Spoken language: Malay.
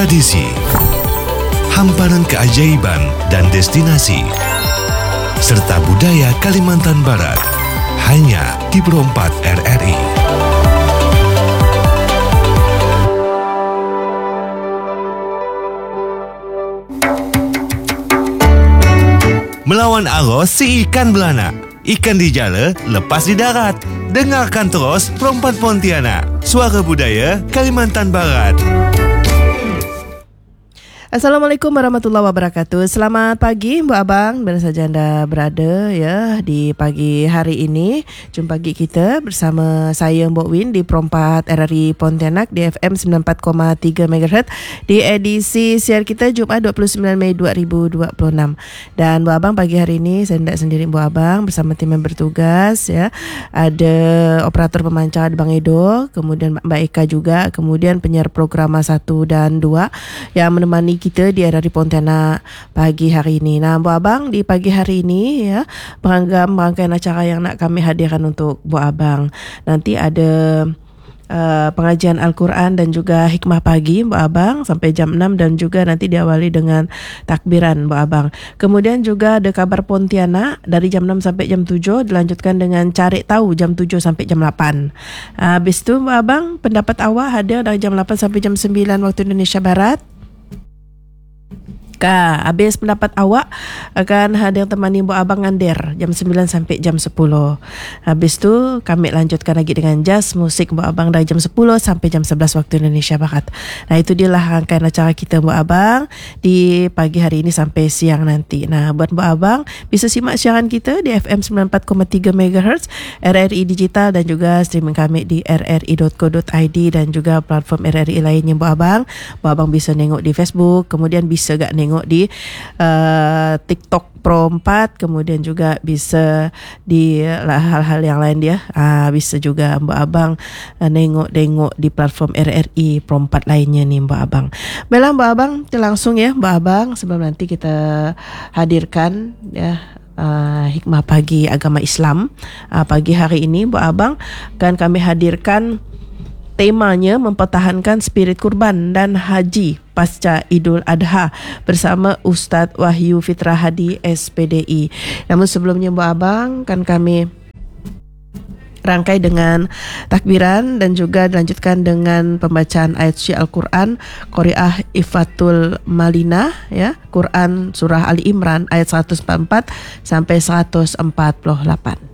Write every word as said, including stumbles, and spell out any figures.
Tradisi, hamparan keajaiban dan destinasi, serta budaya Kalimantan Barat, hanya di Perompak R R I. Melawan arus si ikan belanak, ikan di jala lepas di darat. Dengarkan terus Perompak Pontianak, suara budaya Kalimantan Barat. Assalamualaikum warahmatullahi wabarakatuh. Selamat pagi Mbak Abang, mana saja anda berada ya di pagi hari ini. Jumpa pagi kita bersama saya Mbok Win di Perompak R R I Pontianak di F M sembilan puluh empat koma tiga megahertz di edisi siar kita Jumaat dua puluh sembilan Mei dua ribu dua puluh enam. Dan Mbak Abang, pagi hari ini saya tidak sendiri Mbak Abang, bersama tim yang bertugas ya. Ada operator pemancar Bang Edo, kemudian Mbak Eka juga, kemudian penyiar program satu dan dua yang menemani kita di R R I Pontianak pagi hari ini. Nah, Bu Abang, di pagi hari ini ya, beragam rangkaian acara yang nak kami hadirkan untuk Bu Abang. Nanti ada Uh, pengajian Al-Quran dan juga hikmah pagi Bu Abang sampai jam enam, dan juga nanti diawali dengan takbiran Bu Abang. Kemudian juga ada kabar Pontianak dari jam enam sampai jam tujuh, dilanjutkan dengan cari tahu jam tujuh sampai jam lapan. Uh, habis tu Bu Abang, pendapat awak hadir dari jam lapan sampai jam sembilan waktu Indonesia Barat. Ka, habis pendapat awak akan hadir temani Bu Abang Andir jam sembilan sampai jam sepuluh. Habis tu kami lanjutkan lagi dengan jazz musik Bu Abang dari jam sepuluh sampai jam sebelas waktu Indonesia Barat. Nah, itu dia lah rangkaian acara kita Bu Abang di pagi hari ini sampai siang nanti. Nah, buat Bu Abang bisa simak siaran kita di F M sembilan puluh empat koma tiga megahertz, R R I Digital, dan juga streaming kami di r r i dot co dot i d dan juga platform R R I lainnya Bu Abang. Bu Abang bisa nengok di Facebook, kemudian bisa gak nengok di uh, TikTok Perompak, kemudian juga bisa di uh, hal-hal yang lain dia. Uh, bisa juga Mbak Abang uh, nengok-nengok di platform R R I Perompak lainnya nih Mbak Abang. Baiklah Mbak Abang, kita langsung ya Mbak Abang, sebelum nanti kita hadirkan ya uh, hikmah pagi agama Islam. Uh, pagi hari ini Mbak Abang akan kami hadirkan temanya mempertahankan spirit kurban dan haji pasca Idul Adha bersama Ustaz Wahyu Fitrah Hadi S P D I. Namun sebelumnya Bu Abang, kan kami rangkai dengan takbiran dan juga dilanjutkan dengan pembacaan ayat suci Al-Quran, Qari'ah Ifatul Malina ya, Quran surah Ali Imran ayat seratus empat puluh empat sampai seratus empat puluh delapan.